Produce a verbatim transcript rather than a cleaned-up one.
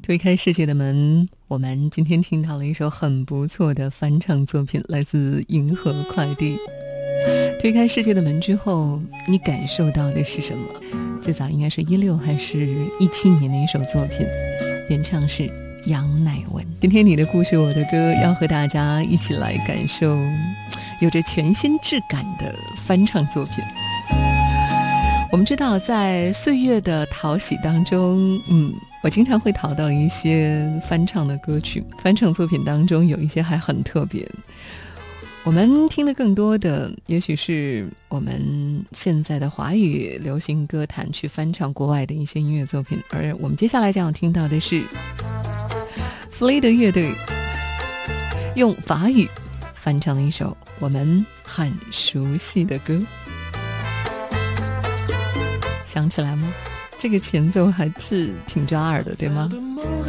推开世界的门，我们今天听到了一首很不错的翻唱作品，来自银河快递。推开世界的门之后，你感受到的是什么？最早应该是一六还是一七年的一首作品，原唱是杨乃文。今天你的故事我的歌，要和大家一起来感受有着全新质感的翻唱作品。我们知道在岁月的淘洗当中，嗯，我经常会淘到一些翻唱的歌曲，翻唱作品当中有一些还很特别。我们听的更多的也许是我们现在的华语流行歌坛去翻唱国外的一些音乐作品，而我们接下来将要听到的是弗雷德乐队用法语翻唱了一首我们很熟悉的歌。想起来吗？这个前奏还是挺抓耳的，对吗？